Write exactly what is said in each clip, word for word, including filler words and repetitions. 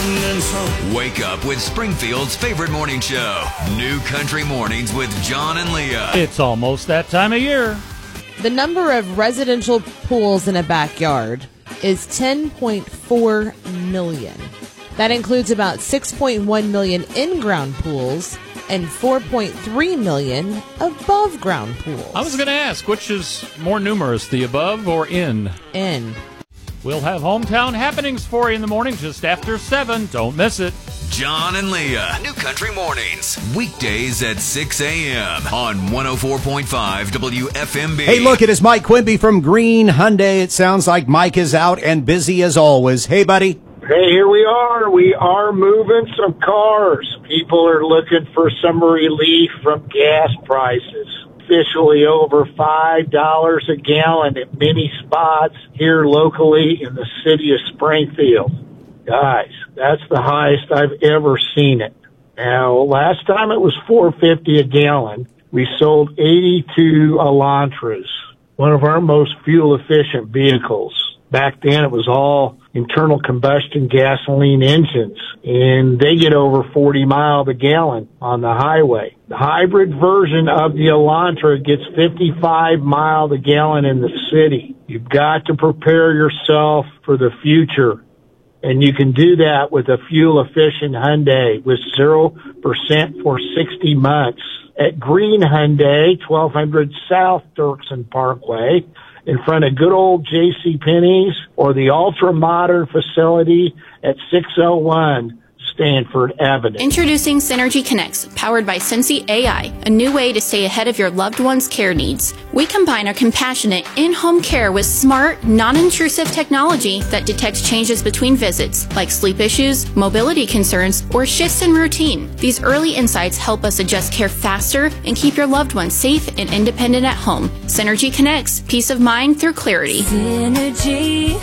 singing song. Wake up with Springfield's favorite morning show, New Country Mornings with John and Leah. It's almost that time of year. The number of residential pools in a backyard is ten point four million. That includes about six point one million in-ground pools and four point three million above-ground pools. I was going to ask, which is more numerous, the above or in? In. We'll have hometown happenings for you in the morning just after seven. Don't miss it. John and Leah, New Country Mornings, weekdays at six a.m. on one oh four point five W F M B. Hey, look, it is Mike Quimby from Green Hyundai. It sounds like Mike is out and busy as always. Hey, buddy. Hey, here we are. We are moving some cars. People are looking for some relief from gas prices. Officially over five dollars a gallon at many spots here locally in the city of Springfield. Guys, that's the highest I've ever seen it. Now, last time it was four fifty a gallon. We sold eighty-two Elantras, one of our most fuel-efficient vehicles. Back then, it was all internal combustion gasoline engines, and they get over forty miles a gallon on the highway. The hybrid version of the Elantra gets fifty-five miles a gallon in the city. You've got to prepare yourself for the future, and you can do that with a fuel-efficient Hyundai with zero percent for sixty months. At Green Hyundai, twelve hundred South Dirksen Parkway, in front of good old J C Penney's, or the ultra-modern facility at six oh one Stanford Avenue. Introducing Synergy Connects, powered by Sensi A I, a new way to stay ahead of your loved one's care needs. We combine our compassionate in-home care with smart, non-intrusive technology that detects changes between visits, like sleep issues, mobility concerns, or shifts in routine. These early insights help us adjust care faster and keep your loved one safe and independent at home. Synergy Connects, peace of mind through clarity. Synergy,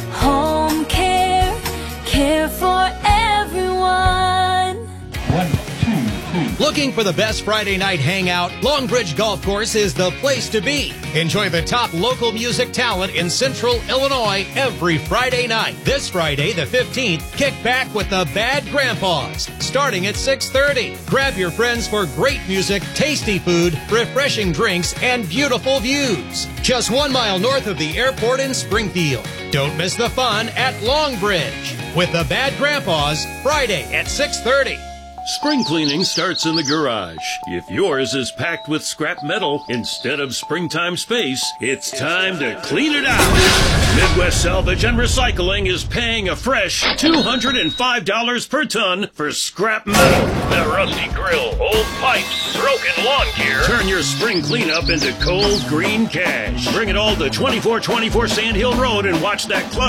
home care, care for everyone. One, two, two. Looking for the best Friday night hangout? Longbridge Golf Course is the place to be. Enjoy the top local music talent in Central Illinois every Friday night. This Friday, the fifteenth, kick back with the Bad Grandpas, starting at six thirty. Grab your friends for great music, tasty food, refreshing drinks, and beautiful views. Just one mile north of the airport in Springfield. Don't miss the fun at Longbridge with the Bad Grandpas, Friday at six thirty. Spring cleaning starts in the garage. If yours is packed with scrap metal instead of springtime space, it's time to clean it out. Midwest Salvage and Recycling is paying a fresh two hundred five dollars per ton for scrap metal. That rusty grill, old pipes, broken lawn gear. Turn your spring cleanup into cold green cash. Bring it all to twenty-four twenty-four Sand Hill Road and watch that club